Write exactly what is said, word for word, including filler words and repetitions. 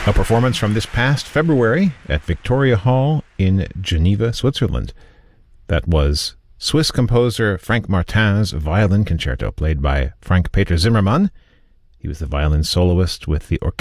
A performance from this past February at Victoria Hall in Geneva, Switzerland. That was Swiss composer Frank Martin's Violin Concerto, played by Frank Peter Zimmermann. He was the violin soloist with the orchestra.